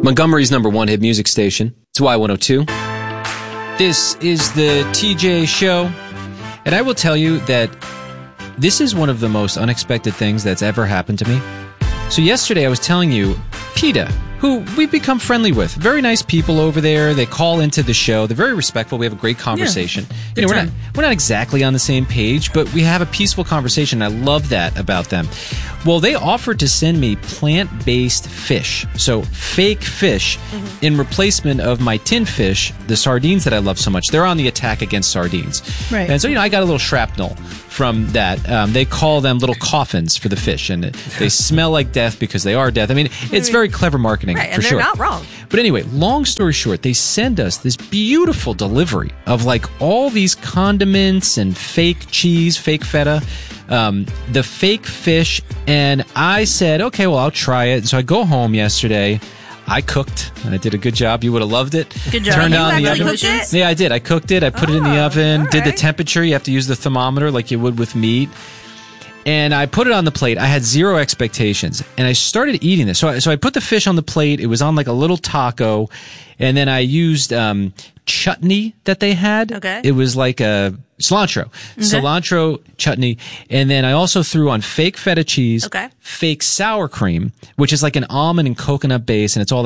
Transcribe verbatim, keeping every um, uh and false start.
Montgomery's number one hit music station. It's Y one oh two. This is the T J Show. And I will tell you that this is one of the most unexpected things that's ever happened to me. So yesterday I was telling you, PETA, who we've become friendly with. Very nice people over there. They call into the show. They're very respectful. We have a great conversation. Yeah, you know, we're not, we're not exactly on the same page, but we have a peaceful conversation. I love that about them. Well, they offered to send me plant-based fish. So fake fish mm-hmm. in replacement of my tin fish, the sardines that I love so much. They're on the attack against sardines. Right. And so, you know, I got a little shrapnel from that. Um, they call them little coffins for the fish, and they smell like death because they are death. I mean, it's very clever marketing, right, for and they're sure. not wrong. But anyway, long story short, they send us this beautiful delivery of like all these condiments and fake cheese, fake feta, um, the fake fish, and I said, okay, well, I'll try it. So I go home yesterday. I cooked. I did a good job. You would have loved it. Good job. Turned You on the actually oven. cooked it? Yeah, I did. I cooked it. I put it in the Oh, oven. all Did the right. temperature. You have to use the thermometer like you would with meat. And I put it on the plate. I had zero expectations. And I started eating this. So I, so I put the fish on the plate. It was on like a little taco. And then I used um, chutney that they had. Okay. It was like a cilantro. Cilantro chutney. And then I also threw on fake feta cheese. Okay. Fake sour cream, which is like an almond and coconut base. And it's all